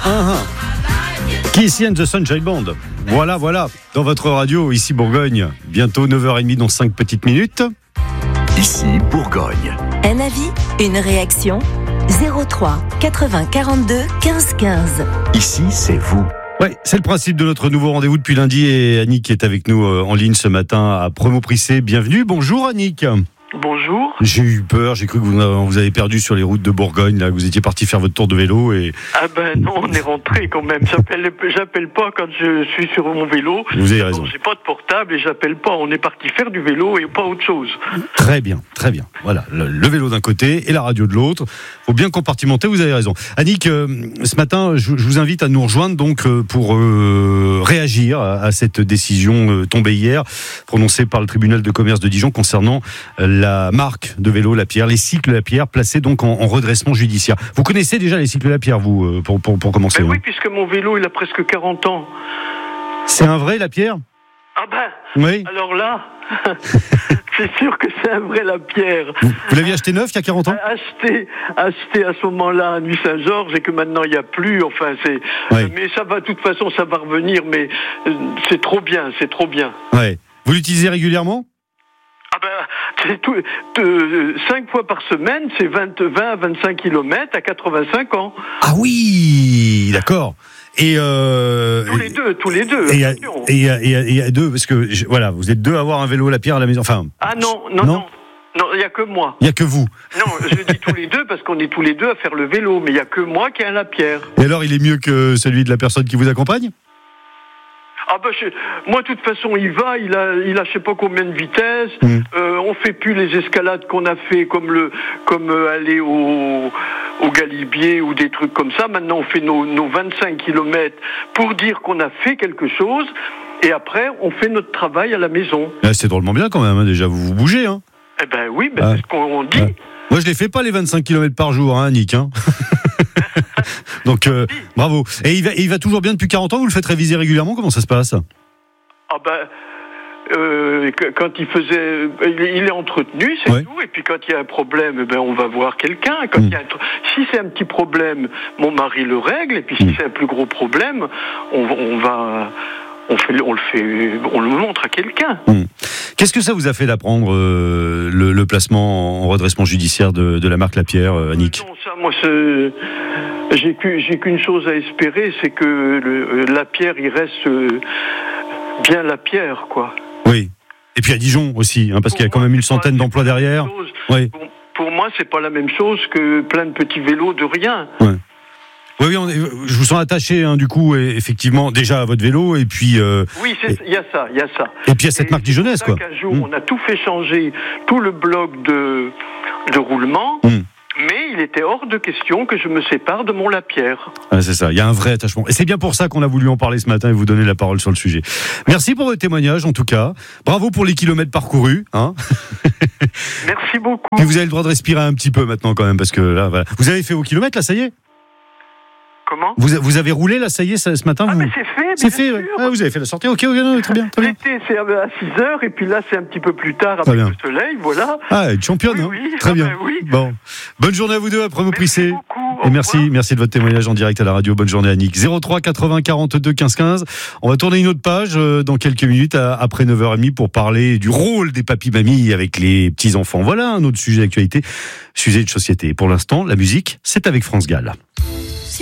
Kiss and the Sunshine Band. Voilà, dans votre radio, ici Bourgogne. Bientôt 9h30 dans 5 petites minutes. Ici Bourgogne. Un avis, une réaction, 03 80 42 15 15. Ici, c'est vous. Ouais, c'est le principe de notre nouveau rendez-vous depuis lundi et Annick est avec nous en ligne ce matin à Promauprissé. Bienvenue. Bonjour Annick. Bonjour. J'ai eu peur, j'ai cru que vous avez perdu sur les routes de Bourgogne, là, que vous étiez parti faire votre tour de vélo et... Ah ben non, on est rentré quand même. J'appelle pas quand je suis sur mon vélo. Vous avez raison. Bon, j'ai pas de portable et j'appelle pas. On est parti faire du vélo et pas autre chose. Très bien. Voilà, le vélo d'un côté et la radio de l'autre. Faut bien compartimenter, vous avez raison. Annick, ce matin, je vous invite à nous rejoindre donc pour réagir à cette décision tombée hier, prononcée par le tribunal de commerce de Dijon concernant la marque de vélo Lapierre, les cycles Lapierre, placés donc en redressement judiciaire. Vous connaissez déjà les cycles Lapierre, vous, pour commencer? Oui, puisque mon vélo, il a presque 40 ans. C'est un vrai Lapierre? Ah ben, oui. Alors là, c'est sûr que c'est un vrai Lapierre. Vous l'aviez acheté neuf il y a 40 ans? Acheté à ce moment-là à Nuit Saint-Georges et que maintenant il n'y a plus. Enfin, mais ça va, de toute façon, ça va revenir. Mais c'est trop bien. Ouais. Vous l'utilisez régulièrement? Ah ben, 5 fois par semaine, c'est 20 à 25 km à 85 ans. Ah oui, d'accord. Et tous les deux. Et il y a deux, parce que voilà, vous êtes deux à avoir un vélo Lapierre à la maison. Enfin. Ah non, il y a que moi. Il y a que vous. Non, je dis tous les deux parce qu'on est tous les deux à faire le vélo, mais il y a que moi qui ai un Lapierre. Et alors, il est mieux que celui de la personne qui vous accompagne? Ah ben moi de toute façon il a je sais pas combien de vitesses. On fait plus les escalades qu'on a fait comme aller au Galibier ou des trucs comme ça. Maintenant on fait nos 25 km pour dire qu'on a fait quelque chose et après on fait notre travail à la maison. Ah, c'est drôlement bien quand même, hein, déjà vous bougez. Hein. Eh ben oui, c'est ce qu'on dit. Ouais. Moi je les fais pas les 25 km par jour, hein, Nick. Hein. Donc bravo. Et il va toujours bien depuis 40 ans, vous le faites réviser régulièrement, comment ça se passe? Ah ben quand il est entretenu, c'est tout. Et puis quand il y a un problème, on va voir quelqu'un. Si c'est un petit problème, mon mari le règle. Et puis si c'est un plus gros problème, on le montre à quelqu'un. Qu'est-ce que ça vous a fait d'apprendre le placement en redressement judiciaire de la marque Lapierre, Annick? Non, ça, moi, j'ai qu'une chose à espérer, c'est que Lapierre, il reste bien Lapierre, quoi. Oui. Et puis à Dijon aussi, hein, parce qu'il y a quand même une centaine d'emplois derrière. Oui. Pour moi, c'est pas la même chose que plein de petits vélos de rien. Ouais. Oui, je vous sens attaché, hein, du coup, et effectivement, déjà à votre vélo, et puis... oui, il y a ça. Et puis à cette marque dijonnaise, quoi. Un jour, on a tout fait changer, tout le bloc de roulement, mais il était hors de question que je me sépare de mon Lapierre. Ah, c'est ça, il y a un vrai attachement. Et c'est bien pour ça qu'on a voulu en parler ce matin et vous donner la parole sur le sujet. Merci pour votre témoignage, en tout cas. Bravo pour les kilomètres parcourus. Hein. Merci beaucoup. Et vous avez le droit de respirer un petit peu maintenant, quand même, parce que là, voilà. Vous avez fait vos kilomètres, là, ça y est? Comment? Vous avez roulé là, ça y est, ce matin? Mais c'est fait, c'est fait, ouais. Ah, vous avez fait la sortie, ok, non, très bien. L'été, c'est à 6h, et puis là, c'est un petit peu plus tard, avec le soleil, voilà. Ah, une championne, oui, très bien. Oui. Bon, bonne journée à vous deux, à Promauprissé. Merci beaucoup. Et merci de votre témoignage en direct à la radio. Bonne journée, Annick. 03 80 42 15 15. On va tourner une autre page dans quelques minutes, après 9h30, pour parler du rôle des papis-mamies avec les petits-enfants. Voilà un autre sujet d'actualité, sujet de société. Pour l'instant, la musique, c'est avec France Gall.